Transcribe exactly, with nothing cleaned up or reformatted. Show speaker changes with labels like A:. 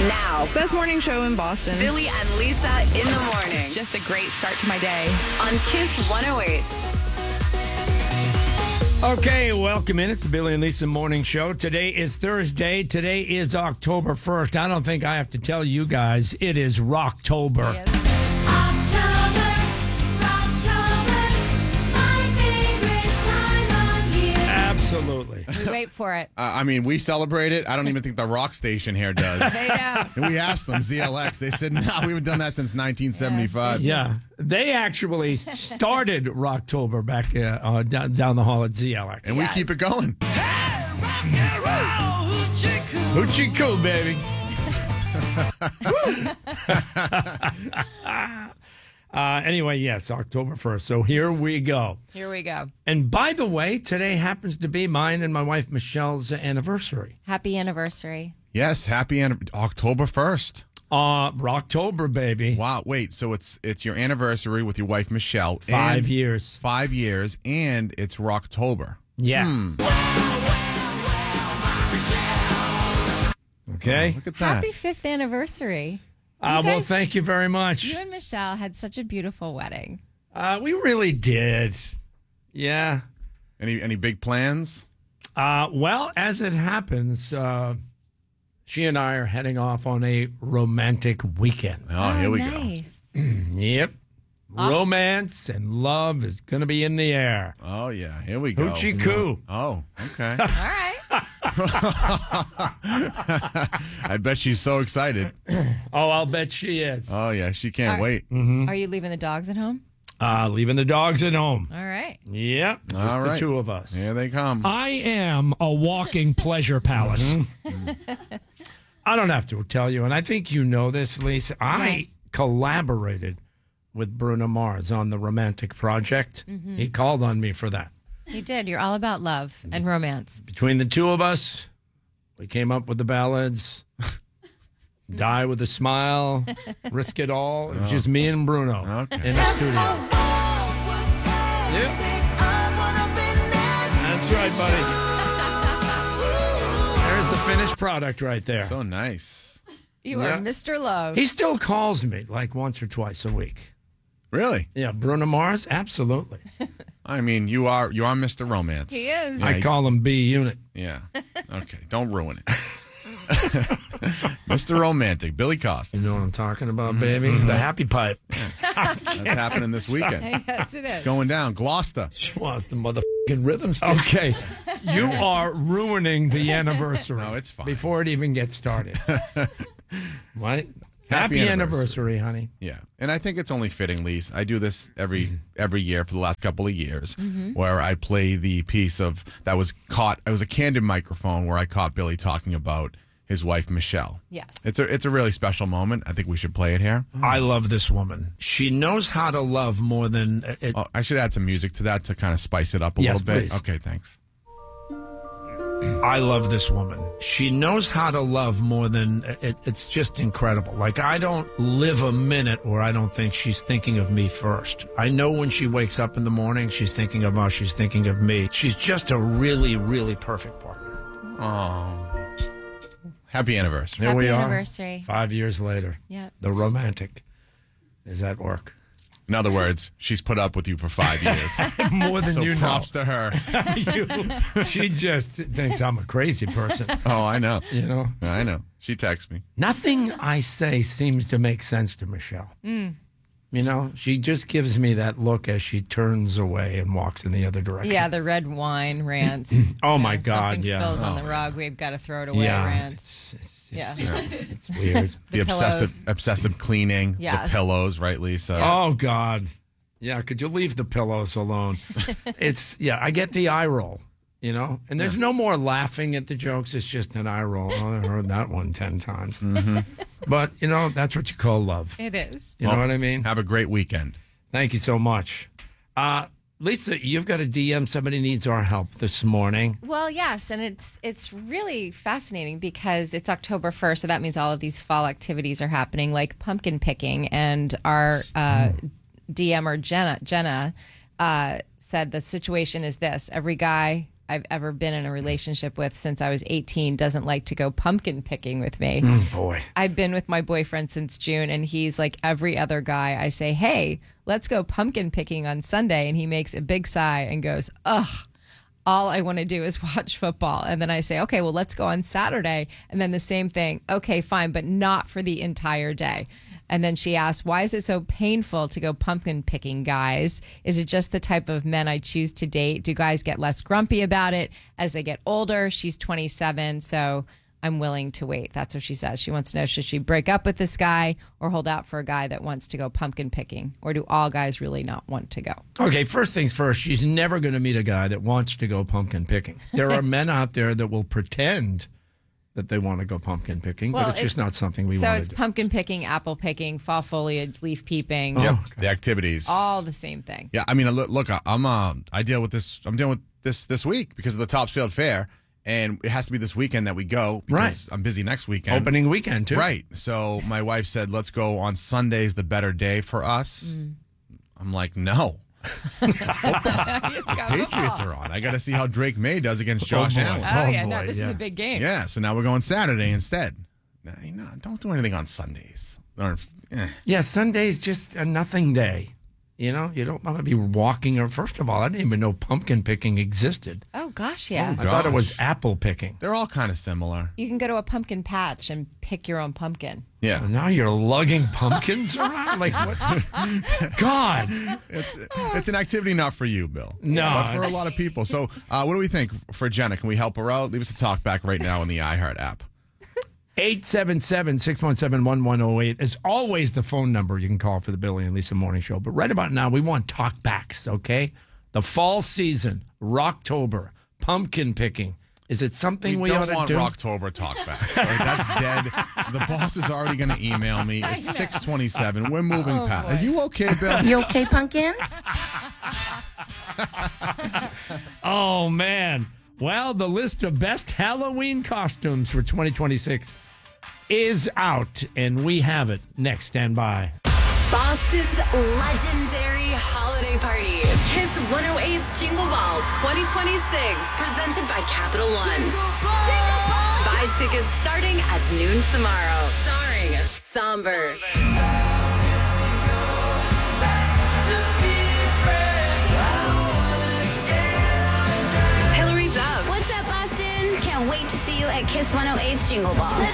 A: Now,
B: Best morning show in Boston.
A: Billy and Lisa in the morning.
B: It's just a great start to my day.
A: On Kiss one oh eight.
C: Okay, welcome in. It's the Billy and Lisa Morning Show. Today is Thursday. Today is October first. I don't think I have to tell you guys, it is Rocktober.
D: Yes. October, Rocktober, my favorite time of year.
C: Absolutely.
E: We wait for it.
F: Uh, I mean, we celebrate it. I don't even think the rock station here does.
E: They know.
F: And we asked them, Z L X. They said, no, we haven't done that since nineteen seventy-five.
C: Yeah, they actually started Rocktober back uh, uh, down, down the hall at Z L X.
F: And we keep it going.
C: Hoochie coo, baby. uh, anyway, yes, October first. So here we go.
E: Here we go.
C: And by the way, today happens to be mine and my wife Michelle's anniversary.
E: Happy anniversary.
F: Yes, happy an- October first.
C: Uh, Rocktober, baby.
F: Wow, wait, so it's it's your anniversary with your wife, Michelle.
C: Five
F: and
C: years.
F: Five years, and it's Rocktober.
C: Yes. Okay.
F: Oh, look at that.
E: Happy fifth anniversary.
C: Uh,
E: You
C: well,
E: guys-
C: thank you very much.
E: You and Michelle had such a beautiful wedding.
C: Uh, we really did. Yeah.
F: Any any big plans?
C: Uh, well, as it happens, uh, she and I are heading off on a romantic weekend.
F: Oh, here we
E: nice.
C: Yep. Romance and love is going to be in the air.
F: go. Oh, yeah, here we go.
C: Hoochie coo.
F: Oh, okay.
E: All right.
F: I bet she's so excited.
C: Oh, I'll bet she is.
F: Oh, yeah, she can't
E: All
F: wait.
E: Are you leaving the dogs at home?
C: Uh, leaving the dogs at home.
E: All right.
C: Yep. Just
F: All
C: the
F: right.
C: two of us.
F: Here they come.
G: I am a walking pleasure palace.
C: I don't have to tell you, and I think you know this, Lisa. I
E: Yes.
C: collaborated with Bruno Mars on the Romantic Project. He called on me for that.
E: You did. You're all about love and romance.
C: Between the two of us, we came up with the ballads. Die with a Smile, Risk It All. It was just me and Bruno
F: Okay.
C: in the studio. Yep. That's right, buddy. There's the finished product right there.
F: So nice.
E: You
C: Yeah.
E: are Mister Love.
C: He still calls me like once or twice a week.
F: Really?
C: Yeah, Bruno Mars, absolutely.
F: I mean, you are you are Mister Romance.
E: He is.
F: Yeah,
C: I call him B Unit.
F: Yeah. Okay. Don't ruin it. Mister Romantic, Billy Costa.
C: You know what I'm talking about, baby? The happy pipe.
F: That's happening this weekend.
E: Yes, it is.
F: Going down. Gloucester.
C: She wants the motherfucking rhythms. Okay. You are ruining the anniversary.
F: No, it's fine.
C: Before it even gets started. What? Happy,
F: Happy
C: anniversary, honey.
F: Yeah, and I think it's only fitting, Lise. I do this every every year for the last couple of years, where I play the piece of that was caught. It was a candid microphone where I caught Billy talking about his wife Michelle.
E: Yes.
F: It's a it's a really special moment. I think we should play it here.
C: I love this woman. She knows how to love more than... uh, It,
F: Oh, I should add some music to that to kind of spice it up a
C: Yes,
F: little bit.
C: please.
F: Okay, thanks.
C: I love this woman. She knows how to love more than... It, it's just incredible. Like, I don't live a minute where I don't think she's thinking of me first. I know when she wakes up in the morning, she's thinking of us, she's thinking of me. She's just a really, really perfect partner.
F: Oh, happy anniversary.
C: There
E: Happy
C: we are.
E: anniversary.
C: Five years later.
E: Yep.
C: The romantic is at work.
F: In other words, she's put up with you for five years.
C: More than
F: so
C: you know.
F: props to her.
C: You- she just thinks I'm a crazy person.
F: Oh, I know.
C: You know,
F: I know. She texts me.
C: nothing I say seems to make sense to Michelle. You know, she just gives me that look as she turns away and walks in the other direction.
E: Yeah, the red wine rants.
C: Oh my
E: Yeah,
C: God!
E: Something
C: Yeah.
E: spills on
F: Oh.
E: the rug. We've got to throw it away.
C: yeah.
E: Rant.
C: It's, it's,
E: Yeah.
C: it's weird.
F: The,
E: The
F: obsessive
E: pillows.
F: obsessive cleaning.
E: Yes.
F: The pillows, right, Lisa?
C: Oh God. Yeah. Could you leave the pillows alone? It's yeah. I get the eye roll. You know, and there's no more laughing at the jokes. It's just an eye roll. Oh, I heard that one ten times. But you know, that's what you call love.
E: It is.
C: You know what I mean?
F: Have a great weekend.
C: Thank you so much. Uh, Lisa, you've got a D M. Somebody needs our help this morning.
E: Well, yes, and it's it's really fascinating because it's October first, so that means all of these fall activities are happening, like pumpkin picking. And our uh, D M or Jenna Jenna uh, said the situation is this: every guy I've ever been in a relationship with since I was eighteen doesn't like to go pumpkin picking with me.
C: Mm, boy.
E: I've been with my boyfriend since June, and he's like every other guy. I say, hey, let's go pumpkin picking on Sunday. And he makes a big sigh and goes, ugh, all I want to do is watch football. And then I say, okay, well, let's go on Saturday. And then the same thing. Okay, fine, but not for the entire day. And then she asked, why is it so painful to go pumpkin picking, guys? Is it just the type of men I choose to date? Do guys get less grumpy about it as they get older? She's twenty-seven, so I'm willing to wait. That's what she says. She wants to know, should she break up with this guy or hold out for a guy that wants to go pumpkin picking? Or do all guys really not want to go?
C: Okay, first things first, she's never going to meet a guy that wants to go pumpkin picking. There are men out there that will pretend that they want to go pumpkin picking,
E: Well,
C: but it's,
E: it's-
C: just not something we
E: So
C: want
E: it's
C: to do.
E: pumpkin picking, apple picking, fall foliage, leaf peeping,
F: Yep,
C: okay.
F: the activities.
E: all the same thing.
F: Yeah, I mean, look, look I'm uh, I deal with this. I'm dealing with this this week because of the Topsfield Fair, and it has to be this weekend that we go because
C: Right.
F: I'm busy next weekend.
C: Opening weekend, too.
F: Right. So my wife said, let's go on Sunday's the better day for us.
E: Mm.
F: I'm like, no.
E: It's got
F: Patriots
E: football.
F: are on. I got to see how Drake May does against Josh
C: boy.
F: Allen.
E: Oh,
C: Oh,
E: yeah, no,
C: boy,
E: this
C: yeah.
E: is a big game.
F: Yeah, so now we're going Saturday instead. No, no, don't do anything on Sundays. Or, eh.
C: Yeah, Sunday's just a nothing day. You know, you don't want to be walking. Or first of all, I didn't even know pumpkin picking existed.
E: Oh, gosh, yeah.
C: I thought it was
F: Gosh.
C: apple picking.
F: They're all kind of similar.
E: You can go to a pumpkin patch and pick your own pumpkin.
F: Yeah.
C: Now you're lugging pumpkins around? Like, what? God.
F: It's, it's an activity not for you, Bill.
C: No.
F: But for a lot of people. So uh, what do we think for Jenna? Can we help her out? Leave us a talk back right now in the iHeart app.
C: eight seven seven, six one seven, one one zero eight is always the phone number you can call for the Billy and Lisa Morning Show. But right about now, we want talkbacks, okay? The fall season, Rocktober, pumpkin picking. Is it something we,
F: we
C: ought
F: don't
C: to
F: want
C: do?
F: Rocktober talkbacks. Like, that's dead. The boss is already going to email me. It's six twenty-seven. We're moving
E: Oh,
F: past.
E: boy.
F: Are you okay, Bill?
H: You okay, pumpkin?
C: Oh, man. Well, the list of best Halloween costumes for twenty twenty-six is out, and we have it. Next, stand by.
A: Boston's legendary holiday party. Kiss one oh eight's Jingle Ball twenty twenty-six. Presented by Capital One. Buy tickets starting at noon tomorrow. Starring Somber. Hillary Duff.
H: What's up, Boston? Can't wait to see you at Kiss one oh eight's Jingle Ball.